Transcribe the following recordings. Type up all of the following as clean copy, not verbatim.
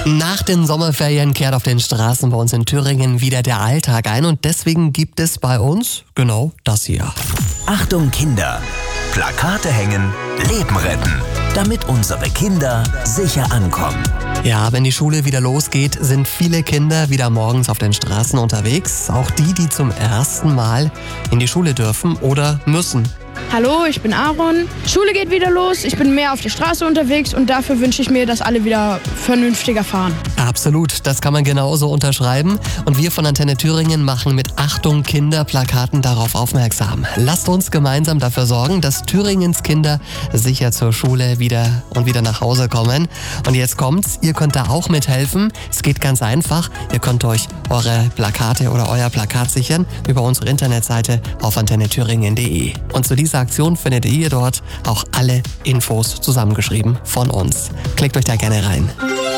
Nach den Sommerferien kehrt auf den Straßen bei uns in Thüringen wieder der Alltag ein und deswegen gibt es bei uns genau das hier. Achtung Kinder! Plakate hängen, Leben retten, damit unsere Kinder sicher ankommen. Ja, wenn die Schule wieder losgeht, sind viele Kinder wieder morgens auf den Straßen unterwegs. Auch die zum ersten Mal in die Schule dürfen oder müssen. Hallo, ich bin Aaron. Schule geht wieder los. Ich bin mehr auf der Straße unterwegs und dafür wünsche ich mir, dass alle wieder vernünftiger fahren. Absolut, das kann man genauso unterschreiben. Und wir von Antenne Thüringen machen mit Achtung Kinder-Plakaten darauf aufmerksam. Lasst uns gemeinsam dafür sorgen, dass Thüringens Kinder sicher zur Schule wieder nach Hause kommen. Und jetzt kommt's, ihr könnt da auch mithelfen. Es geht ganz einfach. Ihr könnt euch eure Plakate oder euer Plakat sichern über unsere Internetseite auf antennethüringen.de. Und zu dieser Aktion findet ihr dort auch alle Infos zusammengeschrieben von uns. Klickt euch da gerne rein.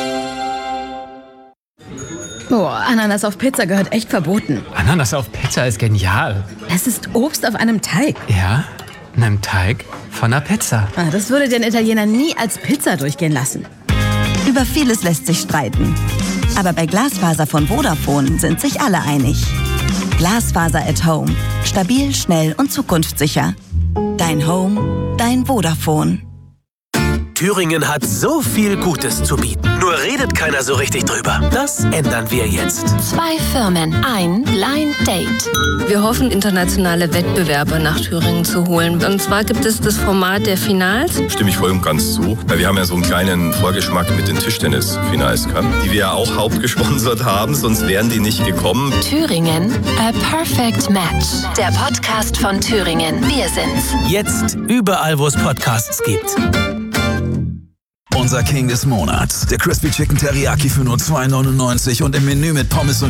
Boah, Ananas auf Pizza gehört echt verboten. Ananas auf Pizza ist genial. Es ist Obst auf einem Teig. Ja, einem Teig von einer Pizza. Das würde den Italiener nie als Pizza durchgehen lassen. Über vieles lässt sich streiten. Aber bei Glasfaser von Vodafone sind sich alle einig. Glasfaser at Home. Stabil, schnell und zukunftssicher. Dein Home, dein Vodafone. Thüringen hat so viel Gutes zu bieten. Nur redet keiner so richtig drüber. Das ändern wir jetzt. 2 Firmen, ein Blind Date. Wir hoffen, internationale Wettbewerber nach Thüringen zu holen. Und zwar gibt es das Format der Finals. Stimme ich voll und ganz zu. Wir haben ja so einen kleinen Vorgeschmack mit den Tischtennis-Finals, die wir ja auch hauptgesponsert haben, sonst wären die nicht gekommen. Thüringen, a perfect match. Der Podcast von Thüringen. Wir sind's. Jetzt überall, wo es Podcasts gibt. Unser King des Monats. Der Crispy Chicken Teriyaki für nur $2,99 und im Menü mit Pommes und